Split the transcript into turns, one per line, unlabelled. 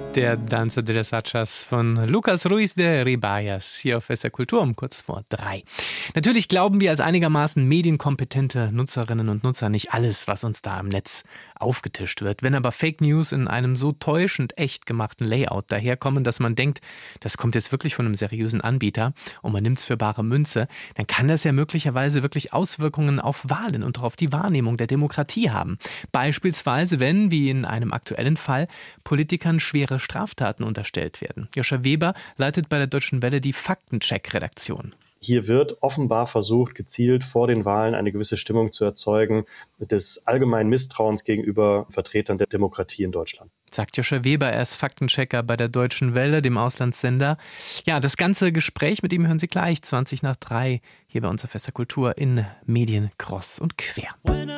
Der Danza de las Hachas von Lucas Ruiz de Ribayas hier auf SR Kultur um kurz vor 3. Natürlich glauben wir als einigermaßen medienkompetente Nutzerinnen und Nutzer nicht alles, was uns da im Netz aufgetischt wird. Wenn aber Fake News in einem so täuschend echt gemachten Layout daherkommen, dass man denkt, das kommt jetzt wirklich von einem seriösen Anbieter und man nimmt es für bare Münze, dann kann das ja möglicherweise wirklich Auswirkungen auf Wahlen und auf die Wahrnehmung der Demokratie haben. Beispielsweise, wenn, wie in einem aktuellen Fall, Politikern schwere Straftaten unterstellt werden. Joscha Weber leitet bei der Deutschen Welle die Faktencheck-Redaktion.
Hier wird offenbar versucht, gezielt vor den Wahlen eine gewisse Stimmung zu erzeugen des allgemeinen Misstrauens gegenüber Vertretern der Demokratie in Deutschland.
Sagt Joscha Weber, er ist Faktenchecker bei der Deutschen Welle, dem Auslandssender. Ja, das ganze Gespräch mit ihm hören Sie gleich 20 nach 3 hier bei uns auf SR Kultur in Medien Cross und Quer.